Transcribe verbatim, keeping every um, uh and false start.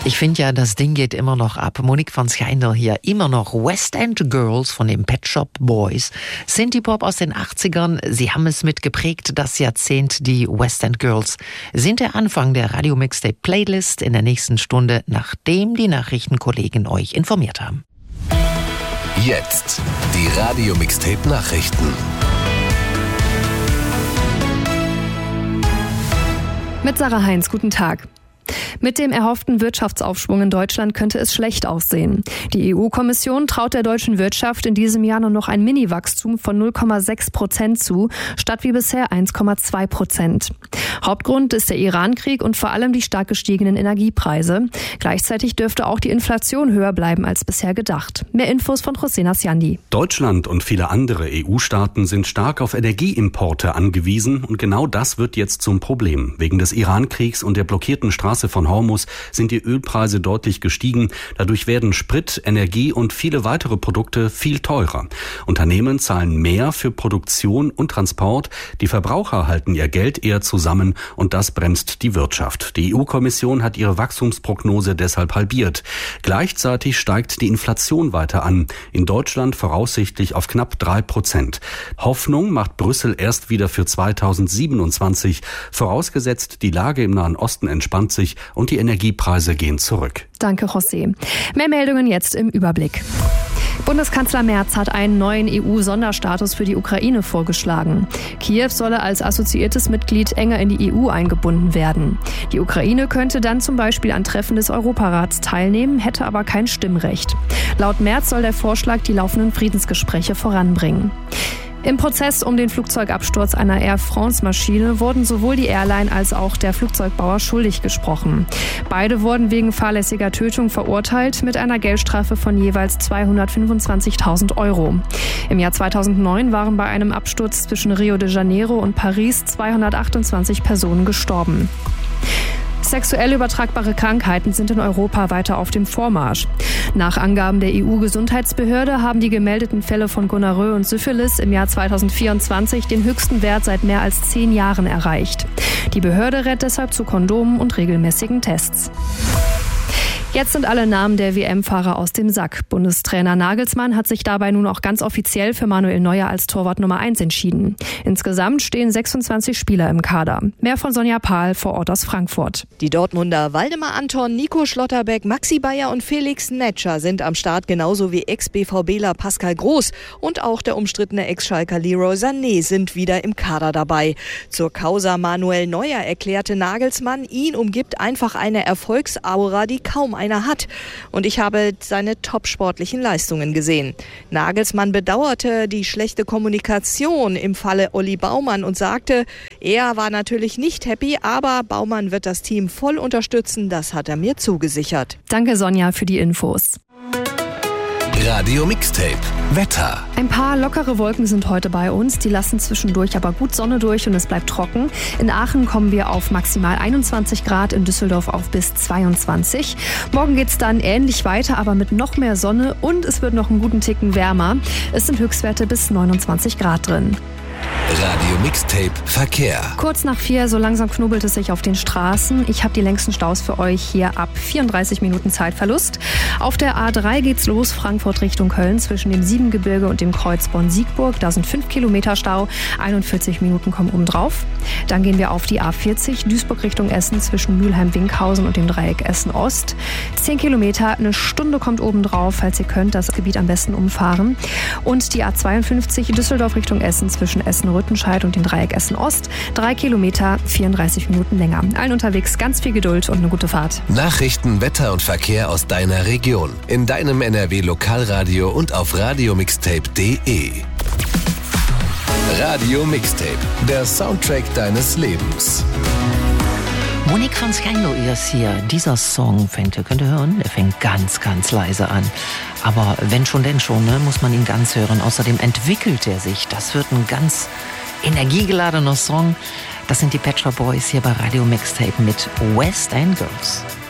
Ich finde ja, das Ding geht immer noch ab. Monique van Schijndel hier. Immer noch West End Girls von den Pet Shop Boys. Synthie-Pop aus den achtzigern. Sie haben es mitgeprägt, das Jahrzehnt. Die West End Girls sind der Anfang der Radio-Mixtape-Playlist in der nächsten Stunde, nachdem die Nachrichtenkollegen euch informiert haben. Jetzt die Radio-Mixtape-Nachrichten. Mit Sarah Heinz, guten Tag. Mit dem erhofften Wirtschaftsaufschwung in Deutschland könnte es schlecht aussehen. Die E U-Kommission traut der deutschen Wirtschaft in diesem Jahr nur noch ein Mini-Wachstum von null Komma sechs Prozent zu, statt wie bisher eins Komma zwei Prozent. Hauptgrund ist der Iran-Krieg und vor allem die stark gestiegenen Energiepreise. Gleichzeitig dürfte auch die Inflation höher bleiben als bisher gedacht. Mehr Infos von José Nasciandi. Deutschland und viele andere E U-Staaten sind stark auf Energieimporte angewiesen und genau das wird jetzt zum Problem. Wegen des Iran-Kriegs und der blockierten Straße von Hormuz sind die Ölpreise deutlich gestiegen. Dadurch werden Sprit, Energie und viele weitere Produkte viel teurer. Unternehmen zahlen mehr für Produktion und Transport. Die Verbraucher halten ihr Geld eher zusammen und das bremst die Wirtschaft. Die E U-Kommission hat ihre Wachstumsprognose deshalb halbiert. Gleichzeitig steigt die Inflation weiter an. In Deutschland voraussichtlich auf knapp drei Prozent. Hoffnung macht Brüssel erst wieder für zweitausendsiebenundzwanzig. Vorausgesetzt, die Lage im Nahen Osten entspannt sich und die Energiepreise gehen zurück. Danke, José. Mehr Meldungen jetzt im Überblick. Bundeskanzler Merz hat einen neuen E U-Sonderstatus für die Ukraine vorgeschlagen. Kiew solle als assoziiertes Mitglied enger in die E U eingebunden werden. Die Ukraine könnte dann zum Beispiel an Treffen des Europarats teilnehmen, hätte aber kein Stimmrecht. Laut Merz soll der Vorschlag die laufenden Friedensgespräche voranbringen. Im Prozess um den Flugzeugabsturz einer Air France-Maschine wurden sowohl die Airline als auch der Flugzeugbauer schuldig gesprochen. Beide wurden wegen fahrlässiger Tötung verurteilt mit einer Geldstrafe von jeweils zweihundertfünfundzwanzigtausend Euro. Im Jahr zweitausendneun waren bei einem Absturz zwischen Rio de Janeiro und Paris zweihundertachtundzwanzig Personen gestorben. Sexuell übertragbare Krankheiten sind in Europa weiter auf dem Vormarsch. Nach Angaben der E U-Gesundheitsbehörde haben die gemeldeten Fälle von Gonorrhoe und Syphilis im Jahr zweitausendvierundzwanzig den höchsten Wert seit mehr als zehn Jahren erreicht. Die Behörde rät deshalb zu Kondomen und regelmäßigen Tests. Jetzt sind alle Namen der W M-Fahrer aus dem Sack. Bundestrainer Nagelsmann hat sich dabei nun auch ganz offiziell für Manuel Neuer als Torwart Nummer eins entschieden. Insgesamt stehen sechsundzwanzig Spieler im Kader. Mehr von Sonja Pahl vor Ort aus Frankfurt. Die Dortmunder Waldemar Anton, Nico Schlotterbeck, Maxi Bayer und Felix Netscher sind am Start, genauso wie Ex-BVBler Pascal Groß und auch der umstrittene Ex-Schalker Leroy Sané sind wieder im Kader dabei. Zur Causa Manuel Neuer erklärte Nagelsmann, ihn umgibt einfach eine Erfolgsaura, die kaum einer hat. Und ich habe seine top-sportlichen Leistungen gesehen. Nagelsmann bedauerte die schlechte Kommunikation im Falle Olli Baumann und sagte, er war natürlich nicht happy, aber Baumann wird das Team voll unterstützen, das hat er mir zugesichert. Danke Sonja für die Infos. Radio Mixtape Wetter. Ein paar lockere Wolken sind heute bei uns, die lassen zwischendurch aber gut Sonne durch und es bleibt trocken. In Aachen kommen wir auf maximal einundzwanzig Grad, in Düsseldorf auf bis zweiundzwanzig. Morgen geht's dann ähnlich weiter, aber mit noch mehr Sonne und es wird noch einen guten Ticken wärmer. Es sind Höchstwerte bis neunundzwanzig Grad drin. Radio Mixtape Verkehr. Kurz nach vier, so langsam knubbelt es sich auf den Straßen. Ich habe die längsten Staus für euch hier ab vierunddreißig Minuten Zeitverlust. Auf der A drei geht's los, Frankfurt Richtung Köln, zwischen dem Siebengebirge und dem Kreuz Bonn-Siegburg. Da sind fünf Kilometer Stau, einundvierzig Minuten kommen oben drauf. Dann gehen wir auf die A vierzig, Duisburg Richtung Essen, zwischen Mülheim-Winkhausen und dem Dreieck Essen-Ost. zehn Kilometer, eine Stunde kommt oben drauf, falls ihr könnt, das Gebiet am besten umfahren. Und die A zweiundfünfzig, Düsseldorf Richtung Essen, zwischen Essen-Rüttenscheid und dem Dreieck Essen-Ost. Drei Kilometer, vierunddreißig Minuten länger. Allen unterwegs ganz viel Geduld und eine gute Fahrt. Nachrichten, Wetter und Verkehr aus deiner Region. In deinem N R W-Lokalradio und auf radiomixtape punkt de. Radio Mixtape, der Soundtrack deines Lebens. Monique van Schijndel ist hier. Dieser Song fängt, ihr könnt ihr hören, der fängt ganz, ganz leise an. Aber wenn schon, denn schon, ne, muss man ihn ganz hören. Außerdem entwickelt er sich. Das wird ein ganz energiegeladener Song. Das sind die Pet Shop Boys hier bei Radio Mixtape mit West End Girls.